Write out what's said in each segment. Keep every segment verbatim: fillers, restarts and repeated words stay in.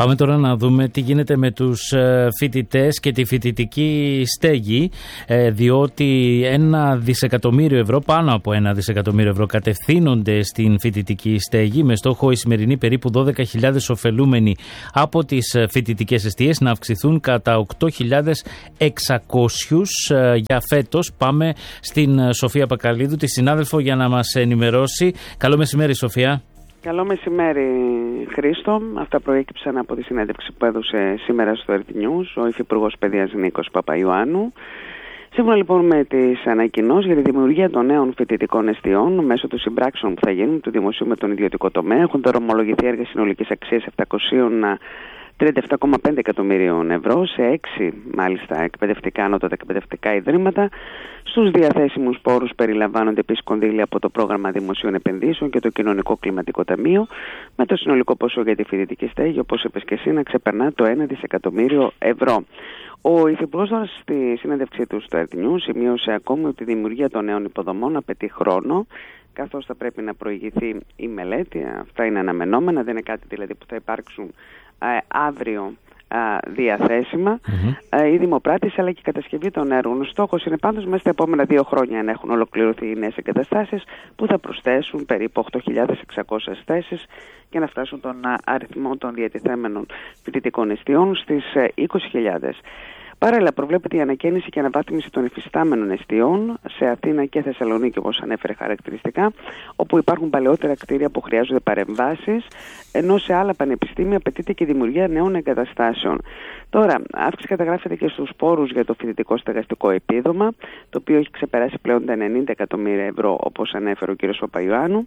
Πάμε τώρα να δούμε τι γίνεται με τους φοιτητές και τη φοιτητική στέγη, διότι ένα δισεκατομμύριο ευρώ, πάνω από ένα δισεκατομμύριο ευρώ κατευθύνονται στην φοιτητική στέγη, με στόχο οι σημερινοί περίπου δώδεκα χιλιάδες ωφελούμενοι από τις φοιτητικές εστίες να αυξηθούν κατά οκτώ χιλιάδες εξακόσιους για φέτος. Πάμε στην Σοφία Πακαλίδου, τη συνάδελφο, για να μας ενημερώσει. Καλό μεσημέρι, Σοφία. Καλό μεσημέρι, Χρήστο. Αυτά προέκυψαν από τη συνέντευξη που έδωσε σήμερα στο Earth News ο Υφυπουργός Παιδείας Νίκος Παπαϊωάννου. Σύμφωνα λοιπόν με τις ανακοινώσεις για τη δημιουργία των νέων φοιτητικών εστιών μέσω των συμπράξεων που θα γίνουν του δημοσίου με τον ιδιωτικό τομέα, έχουν δρομολογηθεί έργα συνολικής αξίας επτακόσια τριάντα επτά κόμμα πέντε εκατομμυρίων ευρώ σε έξι μάλιστα εκπαιδευτικά, ανώτατα εκπαιδευτικά ιδρύματα. Στους διαθέσιμους πόρους περιλαμβάνονται επίσης κονδύλια από το πρόγραμμα δημοσίων επενδύσεων και το κοινωνικό κλιματικό ταμείο, με το συνολικό ποσό για τη φοιτητική στέγη, όπως είπες και εσύ, να ξεπερνά το ένα δισεκατομμύριο ευρώ. Ο Υφυπουργός τώρα στη συνέντευξή του στο Earth News σημείωσε ακόμη ότι η δημιουργία των νέων υποδομών απαιτεί χρόνο, καθώς θα πρέπει να προηγηθεί η μελέτη. Αυτά είναι αναμενόμενα, δεν είναι κάτι δηλαδή που θα υπάρξουν αύριο διαθέσιμα. Mm-hmm. Η δημοπράτηση αλλά και η κατασκευή των έργων. Ο στόχος είναι πάντως μέσα στα επόμενα δύο χρόνια να έχουν ολοκληρωθεί οι νέες εγκαταστάσεις που θα προσθέσουν περίπου οκτώ χιλιάδες εξακόσιες θέσεις και να φτάσουν τον αριθμό των διατηθέμενων φοιτητικών εστιών στις είκοσι χιλιάδες. Παράλληλα, προβλέπεται η ανακαίνιση και αναβάθμιση των υφιστάμενων εστιών σε Αθήνα και Θεσσαλονίκη, όπως ανέφερε χαρακτηριστικά, όπου υπάρχουν παλαιότερα κτίρια που χρειάζονται παρεμβάσεις, ενώ σε άλλα πανεπιστήμια απαιτείται και η δημιουργία νέων εγκαταστάσεων. Τώρα, αύξηση καταγράφεται και στους πόρους για το φοιτητικό στεγαστικό επίδομα, το οποίο έχει ξεπεράσει πλέον τα ενενήντα εκατομμύρια ευρώ, όπως ανέφερε ο κ. Παπαϊωάννου,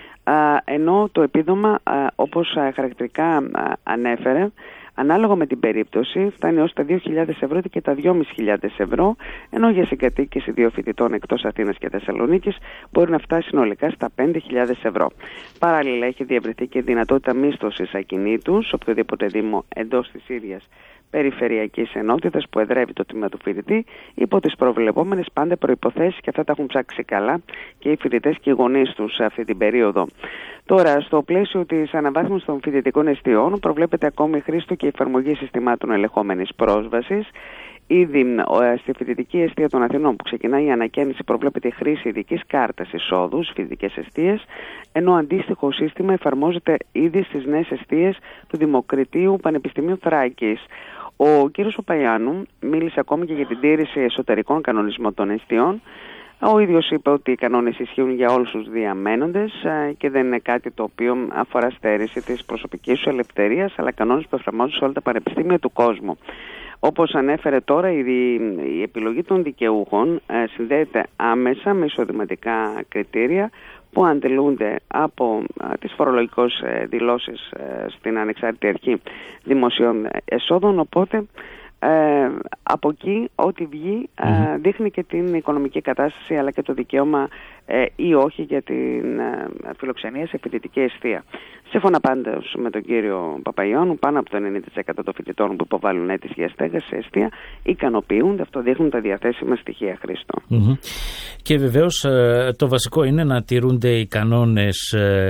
ενώ το επίδομα, όπως χαρακτηρικά ανέφερε, ανάλογα με την περίπτωση φτάνει ως τα δύο χιλιάδες ευρώ και τα δυόμισι χιλιάδες ευρώ, ενώ για συγκατοίκηση δύο φοιτητών εκτός Αθήνας και Θεσσαλονίκης μπορεί να φτάσει συνολικά στα πέντε χιλιάδες ευρώ. Παράλληλα, έχει διευρυνθεί και η δυνατότητα μίσθωσης ακινήτους, οποιοδήποτε δήμο εντός της ίδιας περιφερειακής ενότητας που εδρεύει το τμήμα του φοιτητή, υπό τις προβλεπόμενες πάντα προϋποθέσεις, και αυτά τα έχουν ψάξει καλά και οι φοιτητές και οι γονείς τους σε αυτή την περίοδο. Τώρα, στο πλαίσιο της αναβάθμισης των φοιτητικών εστιών, προβλέπεται ακόμη χρήστο και εφαρμογή συστημάτων ελεγχόμενης πρόσβασης. Ήδη στη φοιτητική εστία των Αθηνών που ξεκινάει η ανακαίνιση, προβλέπεται η χρήση ειδικής κάρτας εισόδου στις φοιτητικές εστίες, ενώ αντίστοιχο σύστημα εφαρμόζεται ήδη στις νέες εστίες του Δημοκρατίου Πανεπιστημίου Θράκης. Ο κ. Παπαϊωάννου μίλησε ακόμη και για την τήρηση εσωτερικών κανονισμών των εστιών. Ο ίδιος είπε ότι οι κανόνες ισχύουν για όλους τους διαμένοντες και δεν είναι κάτι το οποίο αφορά στέρηση της προσωπικής σου ελευθερίας, αλλά κανόνες που εφαρμόζουν σε όλα τα πανεπιστήμια του κόσμου. Όπως ανέφερε τώρα, η, η επιλογή των δικαιούχων ε, συνδέεται άμεσα με εισοδηματικά κριτήρια που αντιλούνται από ε, τις φορολογικές ε, δηλώσεις ε, στην Ανεξάρτητη Αρχή Δημοσίων Εσόδων, οπότε ε, από εκεί ό,τι βγει ε, δείχνει και την οικονομική κατάσταση αλλά και το δικαίωμα ε, ή όχι για την ε, φιλοξενία σε φοιτητική εστία. Σύμφωνα πάντως με τον κύριο Παπαϊωάννου, πάνω από το ενενήντα τοις εκατό των φοιτητών που υποβάλλουν αίτηση για στέγαση σε εστία ικανοποιούνται. Αυτό δείχνουν τα διαθέσιμα στοιχεία, Χρήστο. Mm-hmm. Και βεβαίως το βασικό είναι να τηρούνται οι κανόνες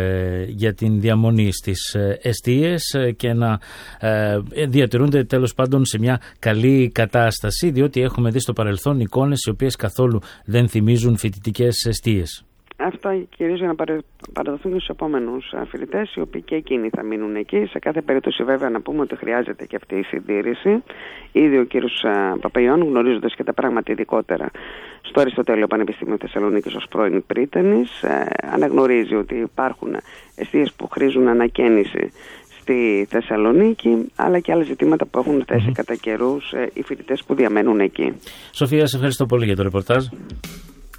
για την διαμονή στις εστίες και να διατηρούνται τέλος πάντων σε μια καλή κατάσταση, διότι έχουμε δει στο παρελθόν εικόνες οι οποίες καθόλου δεν θυμίζουν φοιτητικές εστίες. Αυτό κυρίως για να παραδοθούν στους επόμενους φοιτητές, οι οποίοι και εκείνοι θα μείνουν εκεί. Σε κάθε περίπτωση, βέβαια, να πούμε ότι χρειάζεται και αυτή η συντήρηση. Ήδη ο κύριος Παπαϊωάννου, γνωρίζοντας και τα πράγματα ειδικότερα στο Αριστοτέλειο Πανεπιστήμιο Θεσσαλονίκης ως πρώην πρίτανης, αναγνωρίζει ότι υπάρχουν εστίες που χρήζουν ανακαίνιση στη Θεσσαλονίκη, αλλά και άλλα ζητήματα που έχουν θέσει mm-hmm. κατά καιρούς οι φοιτητές που διαμένουν εκεί. Σοφία, σε ευχαριστώ πολύ για το ρεπορτάζ.